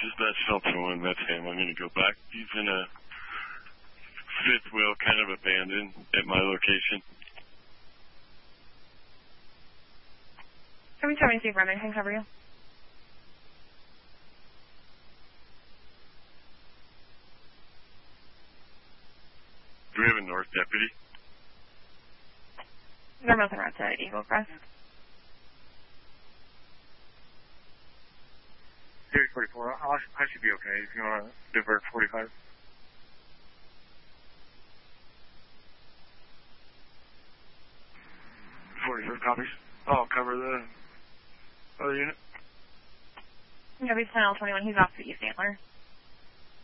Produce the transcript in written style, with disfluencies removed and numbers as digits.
Dispatch Delta 1, that's him. I'm going to go back. He's in a fifth wheel, kind of abandoned at my location. 772 Brendan, can I cover you? Do we have a North deputy? They're both en route to Eagle Crest. Series 44, I should be okay if you want to divert 45. 45 copies. I'll cover the other unit. Yeah, he's 10L21. He's off to East Antler.